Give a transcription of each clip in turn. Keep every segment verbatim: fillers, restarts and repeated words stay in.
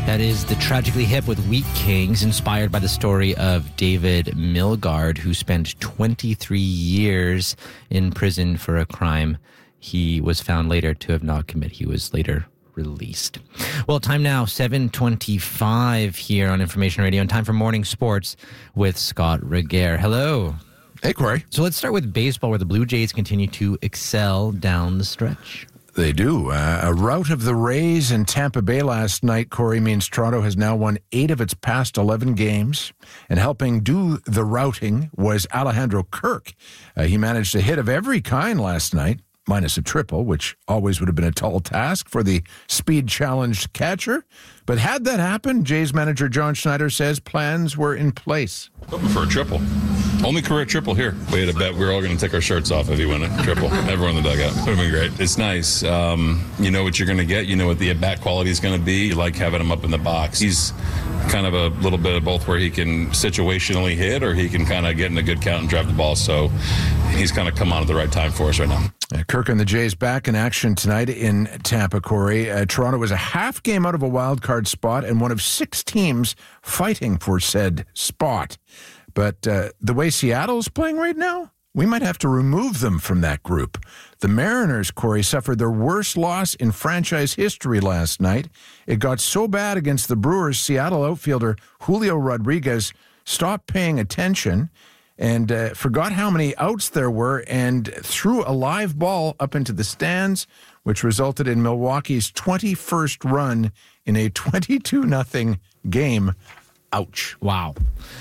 That is the Tragically Hip with Wheat Kings, inspired by the story of David Milgaard, who spent twenty-three years in prison for a crime he was found later to have not committed. He was later released. Well, time now, seven twenty-five here on Information Radio, and time for morning sports with Scott Regehr. Hello. Hey, Corey. So let's start with baseball, where the Blue Jays continue to excel down the stretch. They do. Uh, a rout of the Rays in Tampa Bay last night, Corey, means Toronto has now won eight of its past eleven games. And helping do the routing was Alejandro Kirk. Uh, he managed a hit of every kind last night, minus a triple, which always would have been a tall task for the speed-challenged catcher. But had that happened, Jays manager John Schneider says plans were in place. Hoping for a triple. Only career triple here. We had a bet we were all going to take our shirts off if he won a triple. Everyone in the dugout. Would have been great. It's nice. Um, you know what you're going to get. You know what the at-bat quality is going to be. You like having him up in the box. He's kind of a little bit of both, where he can situationally hit or he can kind of get in a good count and drive the ball. So he's kind of come on at the right time for us right now. Uh, Kirk and the Jays back in action tonight in Tampa, Corey. Uh, Toronto was a half game out of a wild card spot and one of six teams fighting for said spot. But uh, the way Seattle's playing right now, we might have to remove them from that group. The Mariners, Corey, suffered their worst loss in franchise history last night. It got so bad against the Brewers, Seattle outfielder Julio Rodriguez stopped paying attention and uh, forgot how many outs there were and threw a live ball up into the stands, which resulted in Milwaukee's twenty-first run in a twenty-two nothing game. Ouch. Wow.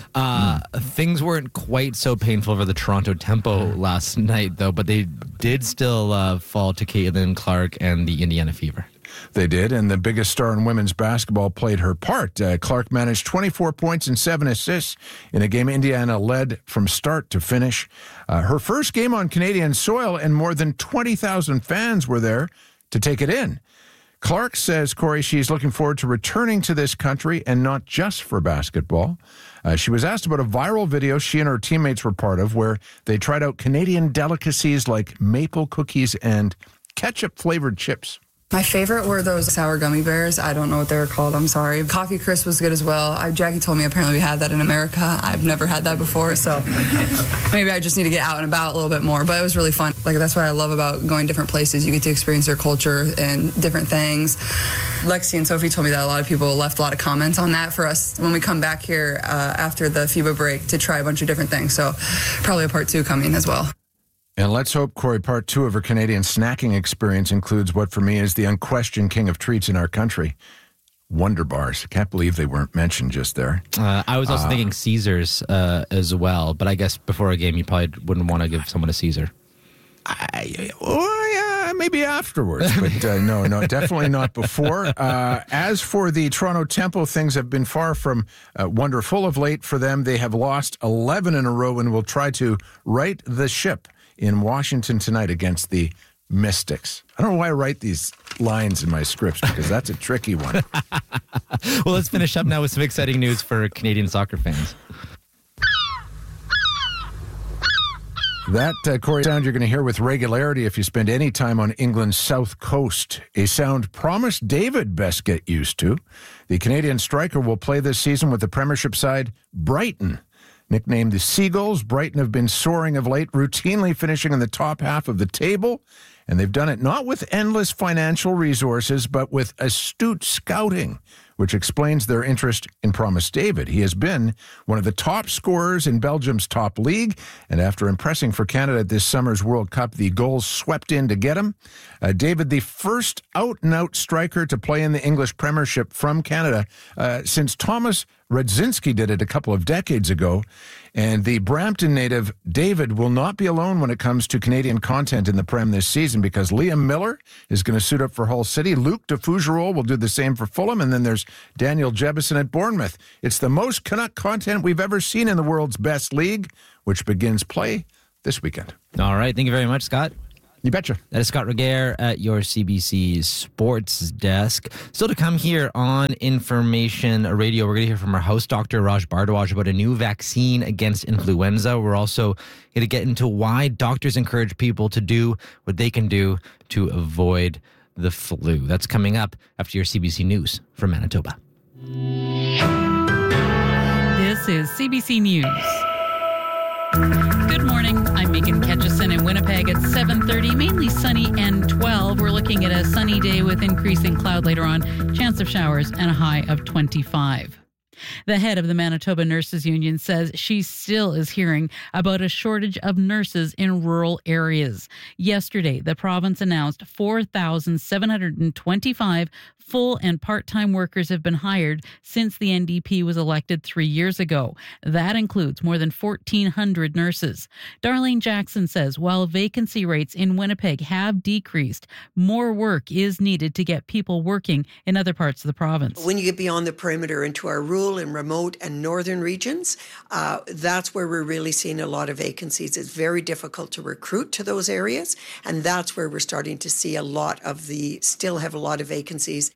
Uh, mm. Things weren't quite so painful for the Toronto Tempo last night, though, but they did still uh, fall to Caitlin Clark and the Indiana Fever. They did, and the biggest star in women's basketball played her part. Uh, Clark managed twenty-four points and seven assists in a game Indiana led from start to finish. Uh, her first game on Canadian soil, and more than twenty thousand fans were there to take it in. Clark says, Corey, she's looking forward to returning to this country, and not just for basketball. Uh, she was asked about a viral video she and her teammates were part of where they tried out Canadian delicacies like maple cookies and ketchup-flavored chips. My favorite were those sour gummy bears. I don't know what they were called. I'm sorry. Coffee crisp was good as well. I, Jackie told me apparently we had that in America. I've never had that before, so maybe I just need to get out and about a little bit more. But it was really fun. Like, that's what I love about going different places. You get to experience their culture and different things. Lexi and Sophie told me that a lot of people left a lot of comments on that for us when we come back here uh, after the FIBA break to try a bunch of different things. So probably a part two coming as well. And let's hope, Corey, part two of her Canadian snacking experience includes what for me is the unquestioned king of treats in our country, Wonder Bars. Can't believe they weren't mentioned just there. Uh, I was also uh, thinking Caesars uh, as well, but I guess before a game you probably wouldn't want to give someone a Caesar. I, oh, yeah, maybe afterwards, but uh, no, no, definitely not before. Uh, as for the Toronto Tempo, things have been far from uh, wonderful of late for them. They have lost eleven in a row and will try to right the ship in Washington tonight against the Mystics. I don't know why I write these lines in my scripts, because that's a tricky one. Well, let's finish up now with some exciting news for Canadian soccer fans. That, uh, Corey, sound you're going to hear with regularity if you spend any time on England's south coast. A sound Promise David best get used to. The Canadian striker will play this season with the Premiership side Brighton. Nicknamed the Seagulls, Brighton have been soaring of late, routinely finishing in the top half of the table. And they've done it not with endless financial resources, but with astute scouting, which explains their interest in Promise David. He has been one of the top scorers in Belgium's top league, and after impressing for Canada at this summer's World Cup, the goals swept in to get him. Uh, David, the first out-and-out striker to play in the English Premiership from Canada uh, since Thomas Radzinski did it a couple of decades ago. And the Brampton native David will not be alone when it comes to Canadian content in the Prem this season, because Liam Miller is going to suit up for Hull City. Luke de Fougerolles will do the same for Fulham. And then there's Daniel Jebison at Bournemouth. It's the most Canuck content we've ever seen in the world's best league, which begins play this weekend. All right. Thank you very much, Scott. You betcha. That is Scott Regehr at your C B C Sports Desk. Still to come here on Information Radio, we're going to hear from our host doctor, Raj Bardwaj, about a new vaccine against influenza. We're also going to get into why doctors encourage people to do what they can do to avoid the flu. That's coming up after your C B C News from Manitoba. This is C B C News. Good morning. I'm Megan Ketchison in Winnipeg at seven thirty. Mainly sunny and twelve. We're looking at a sunny day with increasing cloud later on. Chance of showers and a high of twenty-five. The head of the Manitoba Nurses Union says she still is hearing about a shortage of nurses in rural areas. Yesterday, the province announced four thousand seven hundred twenty-five full and part-time workers have been hired since the N D P was elected three years ago. That includes more than fourteen hundred nurses. Darlene Jackson says while vacancy rates in Winnipeg have decreased, more work is needed to get people working in other parts of the province. When you get beyond the perimeter into our rural and remote and northern regions, uh, that's where we're really seeing a lot of vacancies. It's very difficult to recruit to those areas, and that's where we're starting to see a lot of the, still have a lot of vacancies.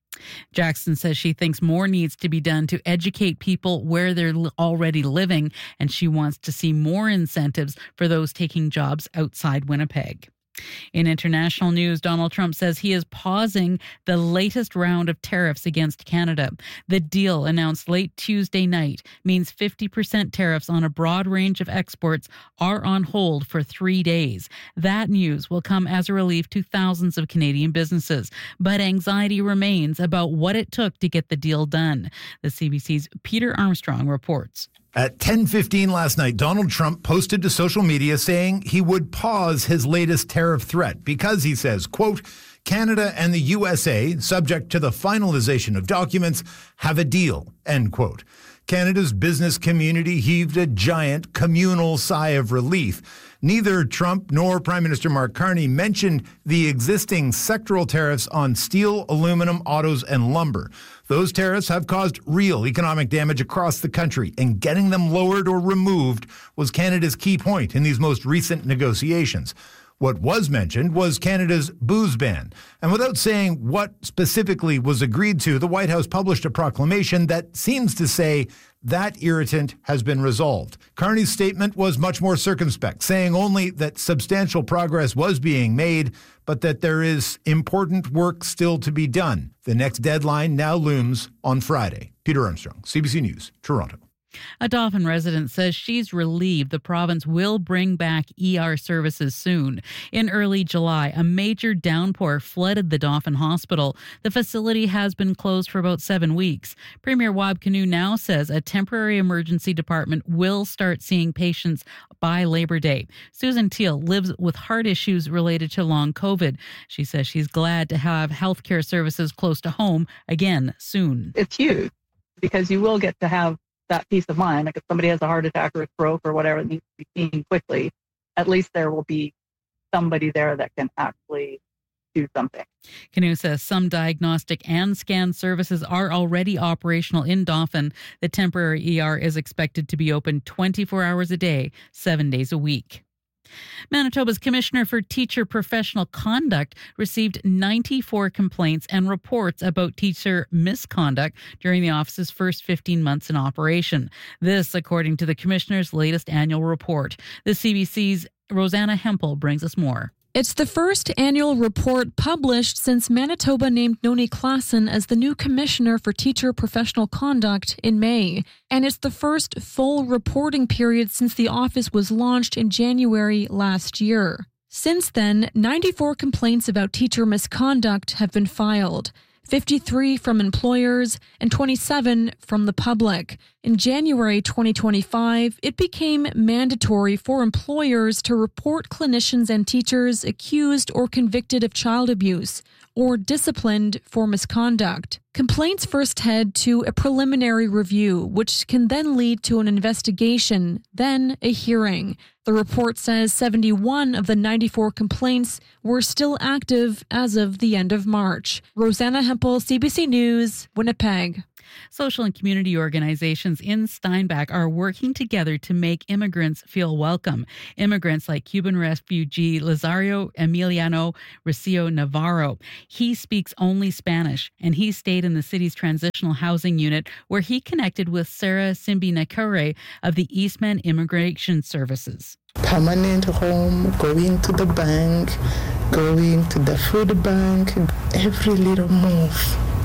Jackson says she thinks more needs to be done to educate people where they're already living, and she wants to see more incentives for those taking jobs outside Winnipeg. In international news, Donald Trump says he is pausing the latest round of tariffs against Canada. The deal, announced late Tuesday night, means fifty percent tariffs on a broad range of exports are on hold for three days. That news will come as a relief to thousands of Canadian businesses, but anxiety remains about what it took to get the deal done. The C B C's Peter Armstrong reports. At ten fifteen last night, Donald Trump posted to social media saying he would pause his latest tariff threat because, he says, quote, Canada and the U S A, subject to the finalization of documents, have a deal, end quote. Canada's business community heaved a giant communal sigh of relief. Neither Trump nor Prime Minister Mark Carney mentioned the existing sectoral tariffs on steel, aluminum, autos, and lumber. Those tariffs have caused real economic damage across the country, and getting them lowered or removed was Canada's key point in these most recent negotiations. What was mentioned was Canada's booze ban. And without saying what specifically was agreed to, the White House published a proclamation that seems to say that irritant has been resolved. Carney's statement was much more circumspect, saying only that substantial progress was being made, but that there is important work still to be done. The next deadline now looms on Friday. Peter Armstrong, C B C News, Toronto. A Dauphin resident says she's relieved the province will bring back E R services soon. In early July, a major downpour flooded the Dauphin Hospital. The facility has been closed for about seven weeks. Premier Wab Kinew now says a temporary emergency department will start seeing patients by Labor Day. Susan Teal lives with heart issues related to long COVID. She says she's glad to have healthcare services close to home again soon. It's huge because you will get to have that peace of mind. Like if somebody has a heart attack or a stroke or whatever that needs to be seen quickly, at least there will be somebody there that can actually do something. Kinew says some diagnostic and scan services are already operational in Dauphin. The temporary E R is expected to be open twenty-four hours a day, seven days a week. Manitoba's Commissioner for Teacher Professional Conduct received ninety-four complaints and reports about teacher misconduct during the office's first fifteen months in operation. This, according to the Commissioner's latest annual report. The C B C's Rosanna Hempel brings us more. It's the first annual report published since Manitoba named Noni Klassen as the new Commissioner for Teacher Professional Conduct in May. And it's the first full reporting period since the office was launched in January last year. Since then, ninety-four complaints about teacher misconduct have been filed. fifty-three from employers and twenty-seven from the public. In January twenty twenty-five, it became mandatory for employers to report clinicians and teachers accused or convicted of child abuse or disciplined for misconduct. Complaints first head to a preliminary review, which can then lead to an investigation, then a hearing. The report says seventy-one of the ninety-four complaints were still active as of the end of March. Rosanna Hempel, C B C News, Winnipeg. Social and community organizations in Steinbach are working together to make immigrants feel welcome. Immigrants like Cuban refugee Lazario Emiliano Recio Navarro. He speaks only Spanish, and he stayed in the city's transitional housing unit where he connected with Sarah Simbi Nakure of the Eastman Immigration Services. Permanent home, going to the bank, going to the food bank, every little move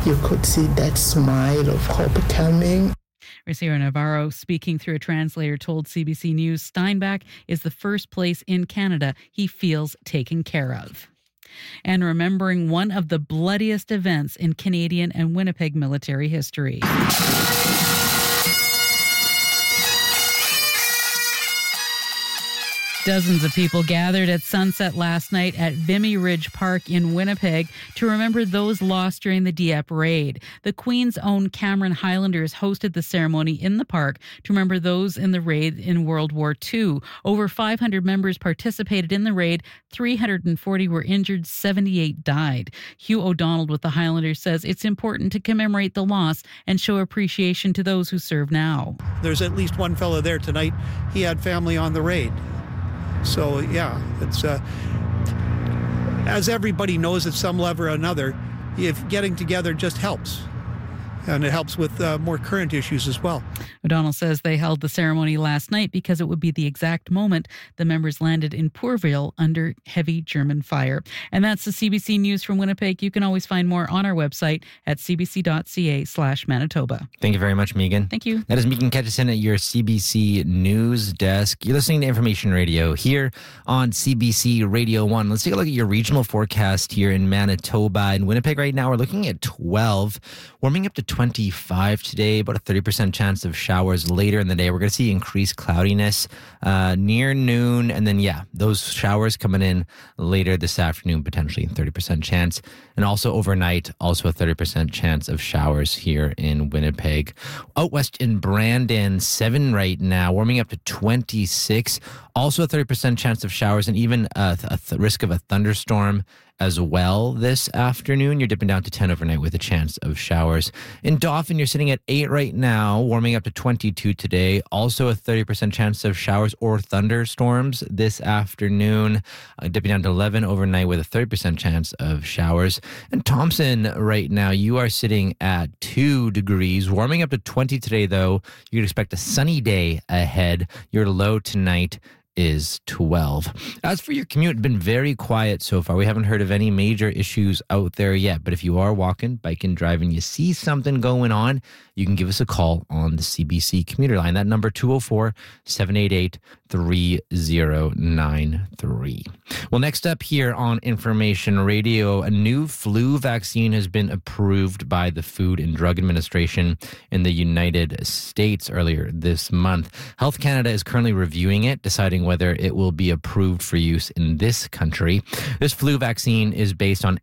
You could see that smile of hope coming. Riciero Navarro, speaking through a translator, told C B C News Steinbach is the first place in Canada he feels taken care of. And remembering one of the bloodiest events in Canadian and Winnipeg military history. Dozens of people gathered at sunset last night at Vimy Ridge Park in Winnipeg to remember those lost during the Dieppe raid. The Queen's own Cameron Highlanders hosted the ceremony in the park to remember those in the raid in World War Two. Over five hundred members participated in the raid. three hundred forty were injured, seventy-eight died. Hugh O'Donnell with the Highlanders says it's important to commemorate the loss and show appreciation to those who serve now. There's at least one fellow there tonight. He had family on the raid. So, yeah, it's uh, as everybody knows at some level or another, if getting together just helps. And it helps with uh, more current issues as well. O'Donnell says they held the ceremony last night because it would be the exact moment the members landed in Pourville under heavy German fire. And that's the C B C News from Winnipeg. You can always find more on our website at cbc.ca slash Manitoba. Thank you very much, Megan. Thank you. That is Megan Ketchison at your C B C News desk. You're listening to Information Radio here on C B C Radio one. Let's take a look at your regional forecast here in Manitoba. In Winnipeg right now, we're looking at twelve, warming up to twenty-five today, about a thirty percent chance of showers later in the day. We're going to see increased cloudiness uh, near noon. And then, yeah, those showers coming in later this afternoon, potentially thirty percent chance. And also overnight, also a thirty percent chance of showers here in Winnipeg. Out west in Brandon, seven right now, warming up to twenty-six. Also a thirty percent chance of showers and even a, th- a th- risk of a thunderstorm as well this afternoon. You're dipping down to ten overnight with a chance of showers. In Dauphin, you're sitting at eight right now, warming up to twenty-two today. Also a thirty percent chance of showers or thunderstorms this afternoon. Uh, dipping down to eleven overnight with a thirty percent chance of showers. And Thompson right now, you are sitting at two degrees, warming up to twenty today though. You'd expect a sunny day ahead. Your low tonight is twelve. As for your commute, it's been very quiet so far. We haven't heard of any major issues out there yet. But if you are walking, biking, driving, you see something going on, you can give us a call on the C B C commuter line. That number, two oh four, seven eight eight, three oh nine three. Well, next up here on Information Radio, a new flu vaccine has been approved by the Food and Drug Administration in the United States earlier this month. Health Canada is currently reviewing it, deciding whether it will be approved for use in this country. This flu vaccine is based on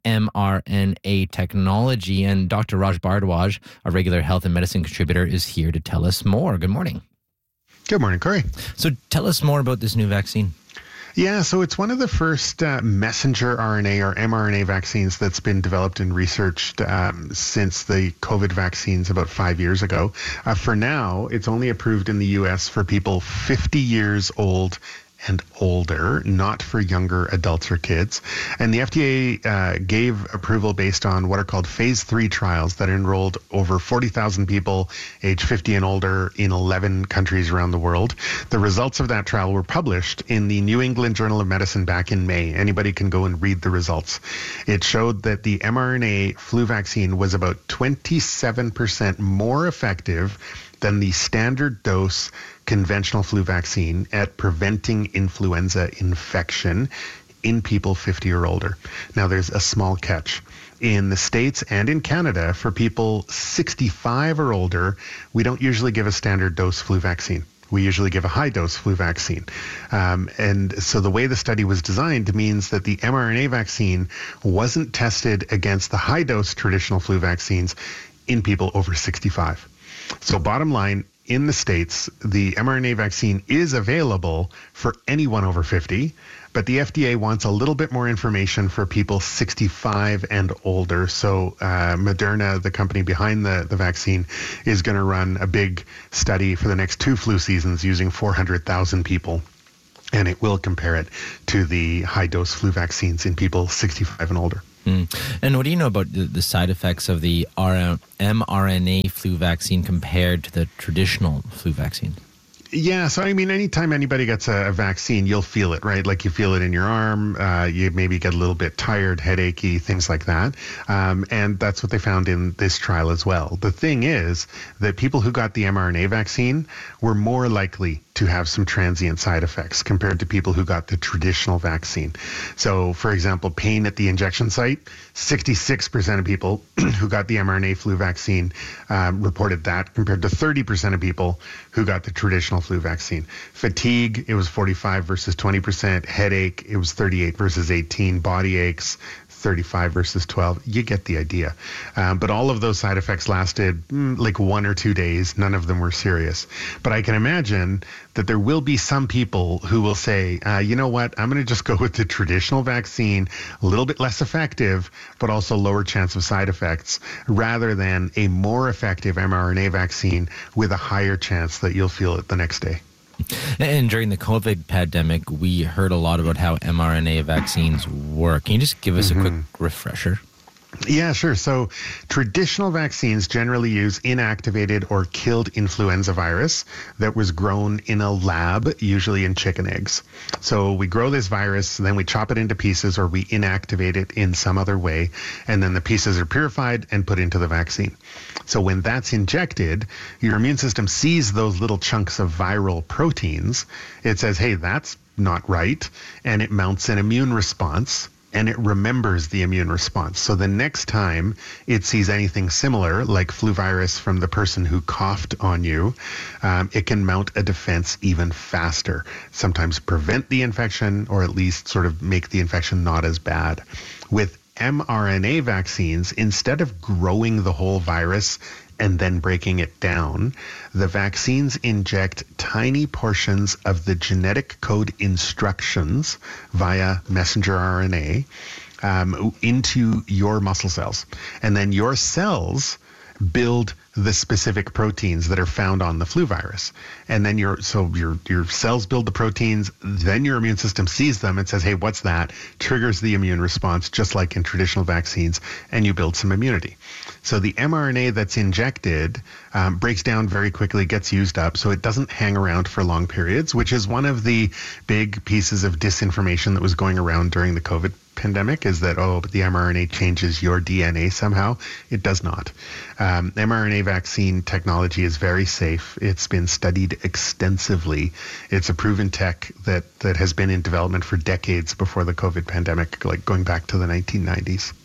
mRNA technology, and Doctor Raj Bhardwaj, a regular health and medicine contributor, is here to tell us more. Good morning. Good morning, Corey. So tell us more about this new vaccine. Yeah, so it's one of the first uh, messenger R N A or mRNA vaccines that's been developed and researched um, since the COVID vaccines about five years ago. Uh, for now, it's only approved in the U S for people fifty years old and older, not for younger adults or kids. And the F D A uh, gave approval based on what are called phase three trials that enrolled over forty thousand people age fifty and older in eleven countries around the world. The results of that trial were published in the New England Journal of Medicine back in May. Anybody can go and read the results. It showed that the mRNA flu vaccine was about twenty-seven percent more effective than the standard dose conventional flu vaccine at preventing influenza infection in people fifty or older. Now, there's a small catch. In the States and in Canada, for people sixty-five or older, we don't usually give a standard dose flu vaccine. We usually give a high-dose flu vaccine. Um, and so the way the study was designed means that the mRNA vaccine wasn't tested against the high-dose traditional flu vaccines in people over sixty-five. So bottom line, in the States, the mRNA vaccine is available for anyone over fifty, but the F D A wants a little bit more information for people sixty-five and older. So uh, Moderna, the company behind the, the vaccine, is going to run a big study for the next two flu seasons using four hundred thousand people. And it will compare it to the high-dose flu vaccines in people sixty-five and older. Mm. And what do you know about the, the side effects of the R- mRNA flu vaccine compared to the traditional flu vaccine? Yeah, so I mean, anytime anybody gets a, a vaccine, you'll feel it, right? Like you feel it in your arm, uh, you maybe get a little bit tired, headachy, things like that. Um, and that's what they found in this trial as well. The thing is that people who got the mRNA vaccine were more likely to have some transient side effects compared to people who got the traditional vaccine. So, for example, pain at the injection site, sixty-six percent of people who got the mRNA flu vaccine um, reported that, compared to thirty percent of people who got the traditional flu vaccine. Fatigue, it was forty-five versus twenty percent. Headache, it was thirty-eight versus eighteen. Body aches, thirty-five versus twelve. You get the idea. Um, but all of those side effects lasted mm, like one or two days. None of them were serious. But I can imagine that there will be some people who will say, uh, you know what, I'm going to just go with the traditional vaccine, a little bit less effective, but also lower chance of side effects, rather than a more effective mRNA vaccine with a higher chance that you'll feel it the next day. And during the COVID pandemic, we heard a lot about how mRNA vaccines work. Can you just give us mm-hmm. a quick refresher? Yeah, sure. So traditional vaccines generally use inactivated or killed influenza virus that was grown in a lab, usually in chicken eggs. So we grow this virus, then we chop it into pieces or we inactivate it in some other way, and then the pieces are purified and put into the vaccine. So when that's injected, your immune system sees those little chunks of viral proteins. It says, hey, that's not right, and it mounts an immune response. And it remembers the immune response. So the next time it sees anything similar, like flu virus from the person who coughed on you, um, it can mount a defense even faster, sometimes prevent the infection or at least sort of make the infection not as bad. With mRNA vaccines, instead of growing the whole virus and then breaking it down, the vaccines inject tiny portions of the genetic code instructions via messenger R N A um, into your muscle cells. And then your cells build the specific proteins that are found on the flu virus. And then your so your your cells build the proteins, then your immune system sees them and says, hey, what's that? Triggers the immune response, just like in traditional vaccines, and you build some immunity. So the mRNA that's injected um, breaks down very quickly, gets used up, so it doesn't hang around for long periods, which is one of the big pieces of disinformation that was going around during the COVID pandemic, is that, oh, but the mRNA changes your D N A somehow. It does not. Um, mRNA vaccine technology is very safe. It's been studied extensively. It's a proven tech that, that has been in development for decades before the COVID pandemic, like going back to the nineteen nineties.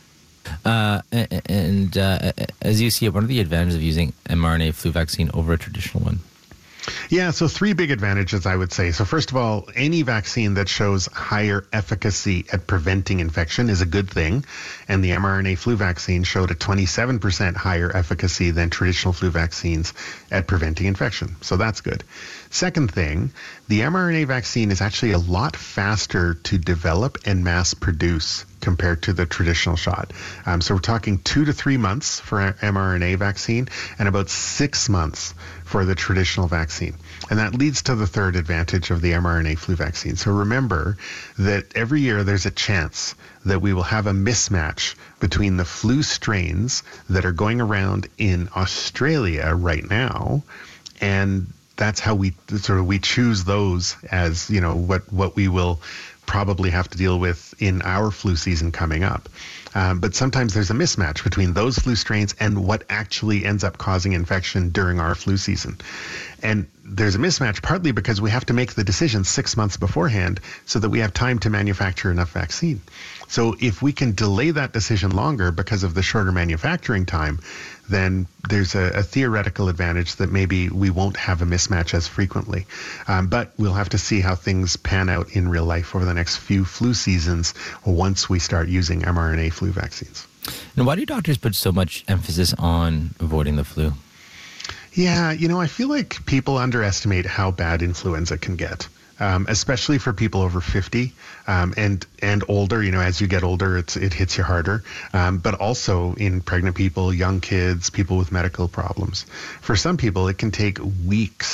Uh, and uh, as you see it, what are the advantages of using mRNA flu vaccine over a traditional one? Yeah, so three big advantages, I would say. So first of all, any vaccine that shows higher efficacy at preventing infection is a good thing. And the mRNA flu vaccine showed a twenty-seven percent higher efficacy than traditional flu vaccines at preventing infection. So that's good. Second thing, the mRNA vaccine is actually a lot faster to develop and mass produce compared to the traditional shot. Um, so we're talking two to three months for mRNA vaccine and about six months for the traditional vaccine. And that leads to the third advantage of the mRNA flu vaccine. So remember that every year there's a chance that we will have a mismatch between the flu strains that are going around in Australia right now, and that's how we sort of we choose those as, you know, what, what we will probably have to deal with in our flu season coming up. Um, but sometimes there's a mismatch between those flu strains and what actually ends up causing infection during our flu season. And there's a mismatch partly because we have to make the decision six months beforehand so that we have time to manufacture enough vaccine. So if we can delay that decision longer because of the shorter manufacturing time, then there's a, a theoretical advantage that maybe we won't have a mismatch as frequently. Um, but we'll have to see how things pan out in real life over the next few flu seasons once we start using mRNA flu vaccines. And why do doctors put so much emphasis on avoiding the flu? Yeah, you know, I feel like people underestimate how bad influenza can get. Um, especially for people over fifty um, and and older. You know, as you get older, it's, it hits you harder. Um, but also in pregnant people, young kids, people with medical problems. For some people, it can take weeks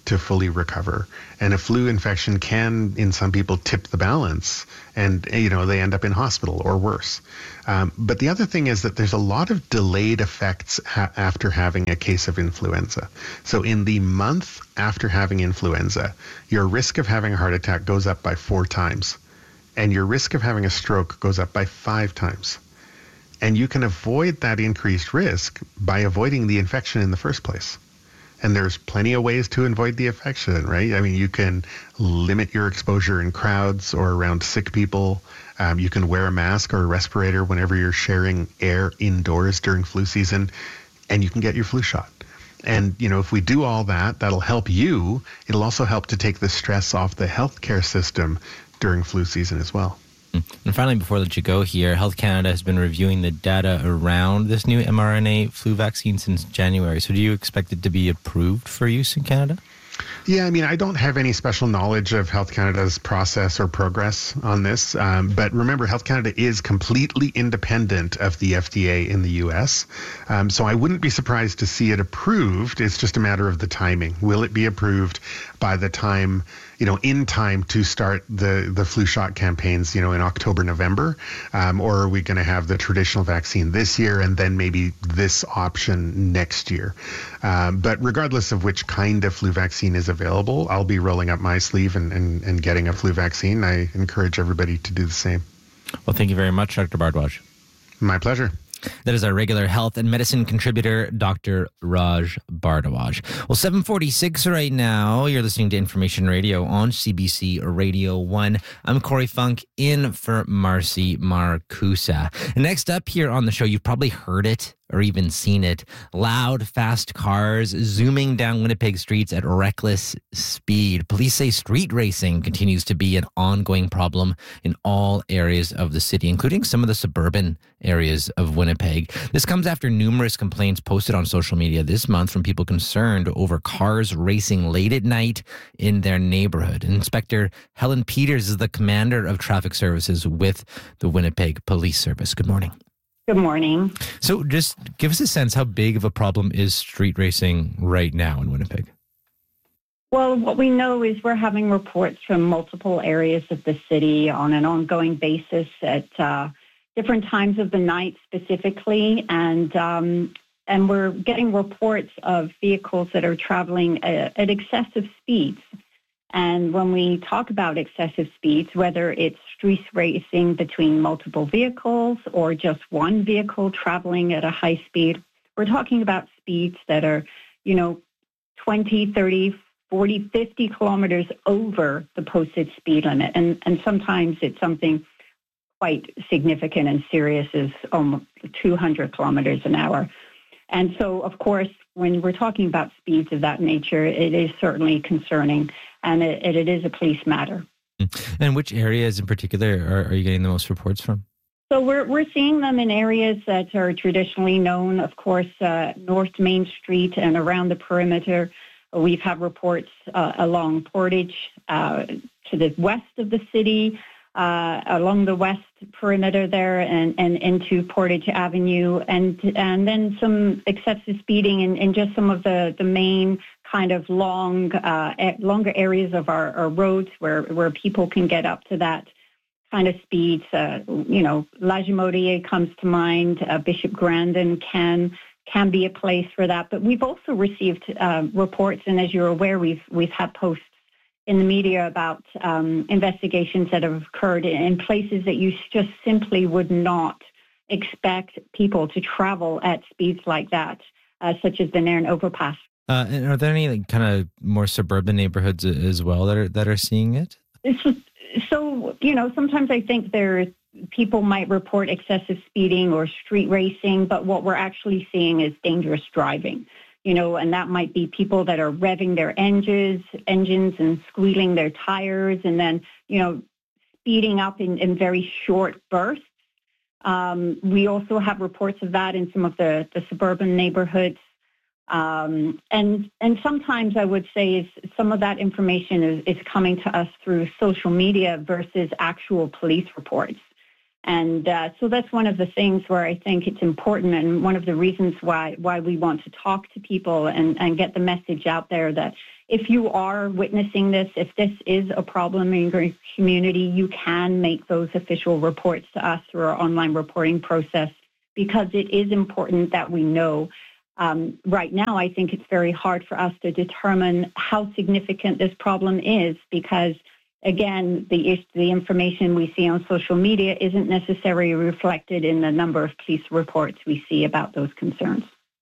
to fully recover. And a flu infection can, in some people, tip the balance, and you know they end up in hospital or worse. Um, but the other thing is that there's a lot of delayed effects ha- after having a case of influenza. So in the month after having influenza, your risk of having a heart attack goes up by four times, and your risk of having a stroke goes up by five times. And you can avoid that increased risk by avoiding the infection in the first place. And there's plenty of ways to avoid the infection, right? I mean, you can limit your exposure in crowds or around sick people. Um, you can wear a mask or a respirator whenever you're sharing air indoors during flu season, and you can get your flu shot. And, you know, if we do all that, that'll help you. It'll also help to take the stress off the healthcare system during flu season as well. And finally, before I let you go here, Health Canada has been reviewing the data around this new mRNA flu vaccine since January. So do you expect it to be approved for use in Canada? Yeah, I mean, I don't have any special knowledge of Health Canada's process or progress on this. Um, but remember, Health Canada is completely independent of the F D A in the U S. Um, so I wouldn't be surprised to see it approved. It's just a matter of the timing. Will it be approved by the time, you know, in time to start the, the flu shot campaigns, you know, in October, November? Um, or are we going to have the traditional vaccine this year and then maybe this option next year? Um, but regardless of which kind of flu vaccine is available, I'll be rolling up my sleeve and, and, and getting a flu vaccine. I encourage everybody to do the same. Well, thank you very much, Doctor Bhardwaj. My pleasure. That is our regular health and medicine contributor, Doctor Raj Bhardwaj. Well, seven forty-six right now. You're listening to Information Radio on C B C Radio one. I'm Corey Funk in for Marcy Marcusa. Next up here on the show, you've probably heard it or even seen it. Loud, fast cars zooming down Winnipeg streets at reckless speed. Police say street racing continues to be an ongoing problem in all areas of the city, including some of the suburban areas of Winnipeg. This comes after numerous complaints posted on social media this month from people concerned over cars racing late at night in their neighborhood. Inspector Helen Peters is the commander of traffic services with the Winnipeg Police Service. Good morning. Good morning. So just give us a sense, how big of a problem is street racing right now in Winnipeg? Well, what we know is we're having reports from multiple areas of the city on an ongoing basis at uh, different times of the night specifically. And um, and we're getting reports of vehicles that are traveling at, at excessive speeds. And when we talk about excessive speeds, whether it's street racing between multiple vehicles or just one vehicle traveling at a high speed, we're talking about speeds that are, you know, twenty, thirty, forty, fifty kilometers over the posted speed limit. And, and sometimes it's something quite significant and serious as almost two hundred kilometers an hour. And so, of course, when we're talking about speeds of that nature, it is certainly concerning, and it, it is a police matter. And which areas in particular are, are you getting the most reports from? So we're we're seeing them in areas that are traditionally known, of course, uh, North Main Street and around the perimeter. We've had reports uh, along Portage uh, to the west of the city, uh, along the west perimeter there and, and into Portage Avenue, and and then some excessive speeding in, in just some of the, the main kind of long, uh, longer areas of our, our roads where, where people can get up to that kind of speeds. Uh, you know, Lagimodiere comes to mind, uh, Bishop Grandin can can be a place for that. But we've also received uh, reports, and as you're aware, we've we've had posts in the media about um, investigations that have occurred in places that you just simply would not expect people to travel at speeds like that, uh, such as the Nairn Overpass. Uh, and are there any like, kind of more suburban neighborhoods as well that are that are seeing it? So, so you know, sometimes I think there people might report excessive speeding or street racing, but what we're actually seeing is dangerous driving. You know, and that might be people that are revving their engines, engines and squealing their tires, and then, you know, speeding up in, in very short bursts. Um, we also have reports of that in some of the, the suburban neighborhoods. Um, and and sometimes I would say is some of that information is, is coming to us through social media versus actual police reports. And uh, so that's one of the things where I think it's important, and one of the reasons why why we want to talk to people and, and get the message out there that if you are witnessing this, if this is a problem in your community, you can make those official reports to us through our online reporting process, because it is important that we know. Um, right now, I think it's very hard for us to determine how significant this problem is, because again, the the information we see on social media isn't necessarily reflected in the number of police reports we see about those concerns.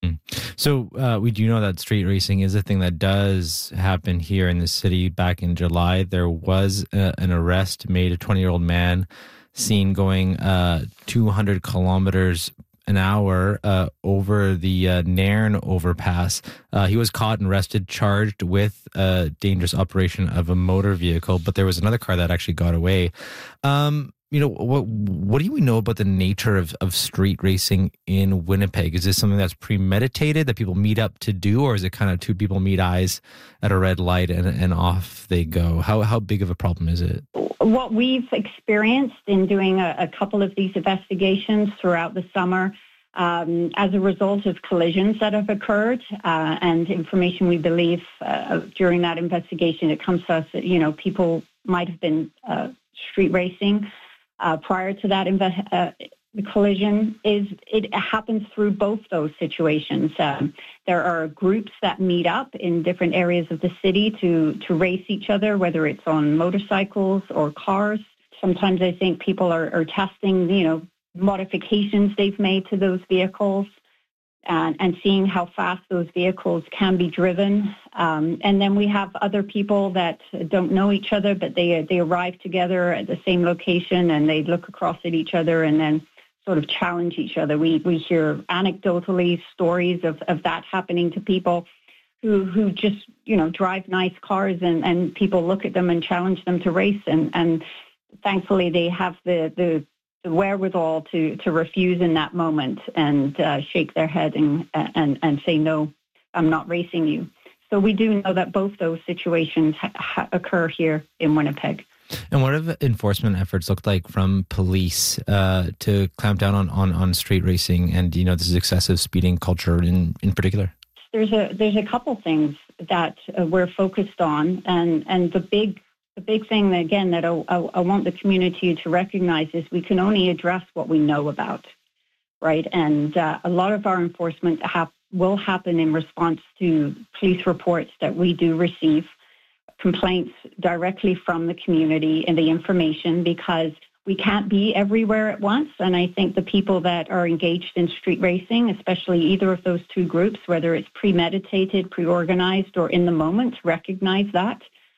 So uh, we do know that street racing is a thing that does happen here in the city. Back in July, there was a, an arrest made, a twenty-year-old man seen going uh, two hundred kilometers an hour uh, over the uh, Nairn overpass. Uh, he was caught and arrested, charged with a dangerous operation of a motor vehicle, but there was another car that actually got away. Um, you know, what what do we know about the nature of, of street racing in Winnipeg? Is this something that's premeditated, that people meet up to do, or is it kind of two people meet eyes at a red light and, and off they go? How how big of a problem is it? What we've experienced in doing a, a couple of these investigations throughout the summer, um, as a result of collisions that have occurred uh, and information we believe uh, during that investigation, it comes to us that, you know, people might have been uh, street racing uh, prior to that inve- uh, the collision. Is it happens through both those situations. Um, there are groups that meet up in different areas of the city to to race each other, whether it's on motorcycles or cars. Sometimes I think people are, are testing, you know, modifications they've made to those vehicles and, and seeing how fast those vehicles can be driven. Um, and then we have other people that don't know each other, but they they arrive together at the same location and they look across at each other and then sort of challenge each other. We we hear anecdotally stories of, of that happening to people who who just, you know, drive nice cars and, and people look at them and challenge them to race. And, and thankfully they have the, the, the wherewithal to, to refuse in that moment and uh, shake their head and, and, and say, no, I'm not racing you. So we do know that both those situations ha- ha- occur here in Winnipeg. And what have enforcement efforts looked like from police uh, to clamp down on, on, on street racing and, you know, this excessive speeding culture in, in particular? There's a there's a couple things that uh, we're focused on, and, and the big the big thing that, again, that I, I, I want the community to recognize is we can only address what we know about, right? And uh, a lot of our enforcement ha- will happen in response to police reports that we do receive, complaints directly from the community and the information, because we can't be everywhere at once. And I think the people that are engaged in street racing, especially either of those two groups, whether it's premeditated, pre-organized, or in the moment, recognize that.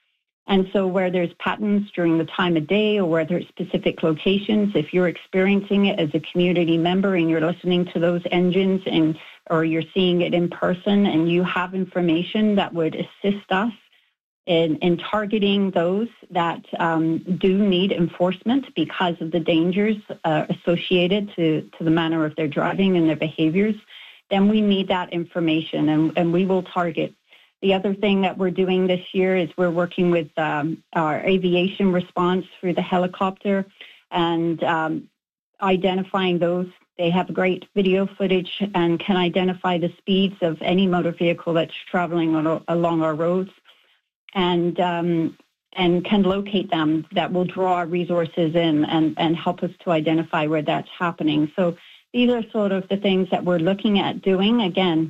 And so where there's patterns during the time of day or where there's specific locations, if you're experiencing it as a community member and you're listening to those engines and or you're seeing it in person and you have information that would assist us In, in targeting those that um, do need enforcement because of the dangers uh, associated to, to the manner of their driving and their behaviors, then we need that information and, and we will target. The other thing that we're doing this year is we're working with um, our aviation response through the helicopter and um, identifying those. They have great video footage and can identify the speeds of any motor vehicle that's traveling on, along our roads. And um, and can locate them. That will draw our resources in and, and help us to identify where that's happening. So these are sort of the things that we're looking at doing. Again,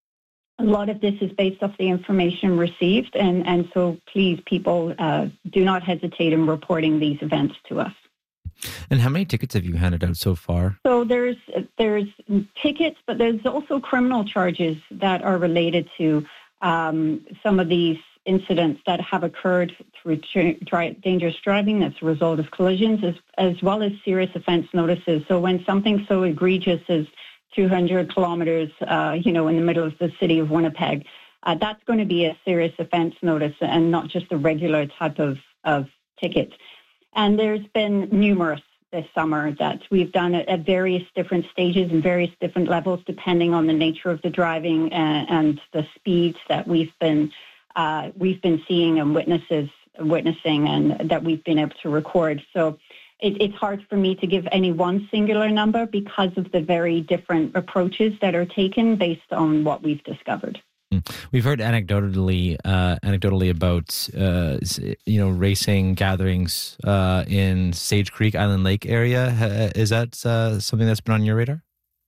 a lot of this is based off the information received, and, and so please, people, uh, do not hesitate in reporting these events to us. And how many tickets have you handed out so far? So there's there's tickets, but there's also criminal charges that are related to um, some of these incidents that have occurred through tri- dangerous driving that's a result of collisions, as, as well as serious offense notices. So when something so egregious as two hundred kilometers, uh, you know, in the middle of the city of Winnipeg, uh, that's going to be a serious offense notice and not just a regular type of, of ticket. And there's been numerous this summer that we've done at, at various different stages and various different levels, depending on the nature of the driving and, and the speeds that we've been Uh, we've been seeing and witnesses witnessing and that we've been able to record. So it, it's hard for me to give any one singular number because of the very different approaches that are taken based on what we've discovered. We've heard anecdotally, uh, anecdotally about uh, you know racing gatherings uh, in Sage Creek, Island Lake area. Is that uh, something that's been on your radar?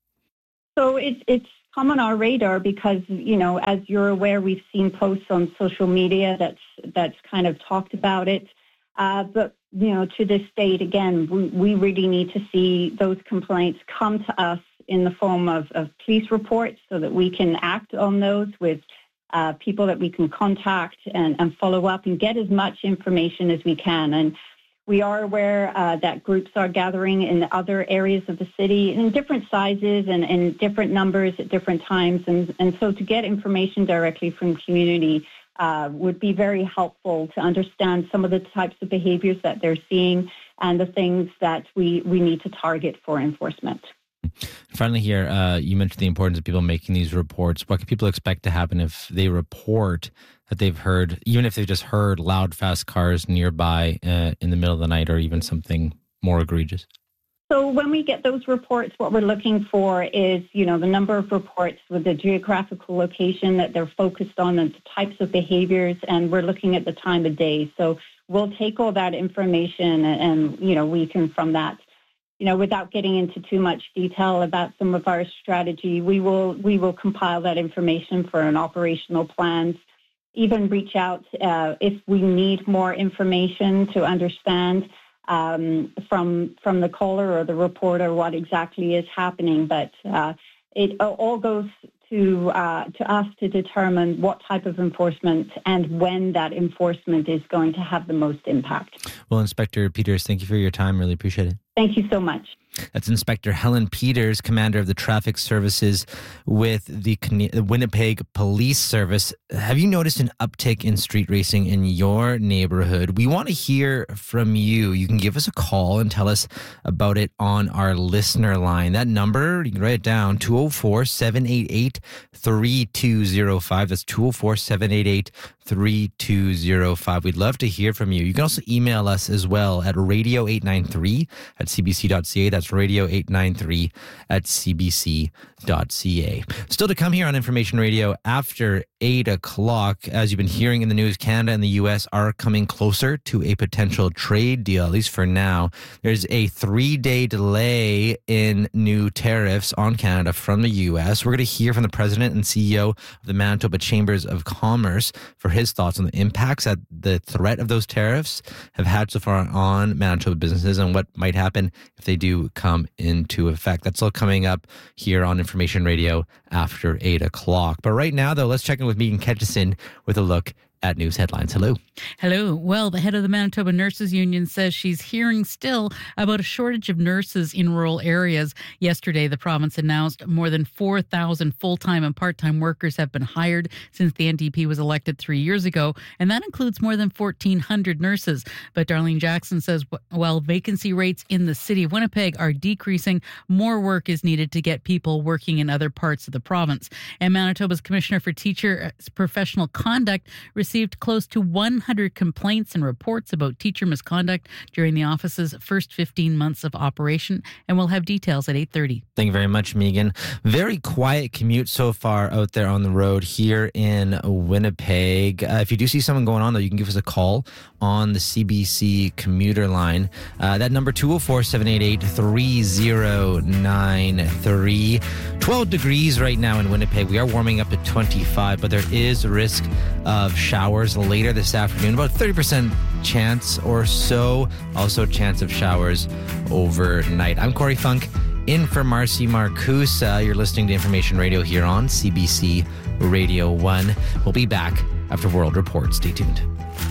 So it's it's come on our radar because you know, as you're aware, we've seen posts on social media that's that's kind of talked about it. Uh, but you know, to this date, again, we, we really need to see those complaints come to us in the form of, of police reports so that we can act on those with uh, people that we can contact and, and follow up and get as much information as we can. And we are aware uh, that groups are gathering in other areas of the city in different sizes and in different numbers at different times. And, and so to get information directly from the community uh, would be very helpful to understand some of the types of behaviors that they're seeing and the things that we, we need to target for enforcement. Finally here, uh, you mentioned the importance of people making these reports. What can people expect to happen if they report that they've heard, even if they've just heard loud, fast cars nearby uh, in the middle of the night or even something more egregious? So when we get those reports, what we're looking for is, you know, the number of reports with the geographical location that they're focused on and the types of behaviors, and we're looking at the time of day. So we'll take all that information and, and you know, we can from that. You know, without getting into too much detail about some of our strategy, we will we will compile that information for an operational plan. Even reach out uh, if we need more information to understand um, from from the caller or the reporter what exactly is happening. But uh, it all goes to uh, to us to determine what type of enforcement and when that enforcement is going to have the most impact. Well, Inspector Peters, thank you for your time. Really appreciate it. Thank you so much. That's Inspector Helen Peters, commander of the traffic services with the Winnipeg Police Service. Have you noticed an uptick in street racing in your neighborhood? We want to hear from you. You can give us a call and tell us about it on our listener line. That number, you can write it down, two oh four, seven eight eight, three two oh five. That's two oh four, seven eight eight, three two oh five. We'd love to hear from you. You can also email us as well at radio eight nine three at c b c dot c a. That's radio eight nine three at c b c dot c a. Still to come here on Information Radio after eight o'clock. As you've been hearing in the news, Canada and the U S are coming closer to a potential trade deal, at least for now. There's a three-day delay in new tariffs on Canada from the U S. We're going to hear from the president and C E O of the Manitoba Chambers of Commerce for his thoughts on the impacts that the threat of those tariffs have had so far on Manitoba businesses and what might happen if they do come into effect. That's all coming up here on Information Radio after eight o'clock. But right now, though, let's check in with Megan Ketchison with a look at news headlines. Hello. Hello. Well, the head of the Manitoba Nurses Union says she's hearing still about a shortage of nurses in rural areas. Yesterday, the province announced more than four thousand full-time and part-time workers have been hired since the N D P was elected three years ago, and that includes more than fourteen hundred nurses. But Darlene Jackson says while vacancy rates in the city of Winnipeg are decreasing, more work is needed to get people working in other parts of the province. And Manitoba's Commissioner for Teacher Professional Conduct received close to one hundred complaints and reports about teacher misconduct during the office's first fifteen months of operation, and we'll have details at eight thirty. Thank you very much, Megan. Very quiet commute so far out there on the road here in Winnipeg. Uh, if you do see someone going on, though, you can give us a call on the C B C commuter line. Uh, that number, two oh four, seven eight eight, three oh nine three. twelve degrees right now in Winnipeg. We are warming up to twenty-five, but there is a risk of showers later this afternoon. About thirty percent chance or so. Also chance of showers overnight. I'm Corey Funk, in for Marcy Marcusa. You're listening to Information Radio here on C B C Radio one. We'll be back after World Report. Stay tuned.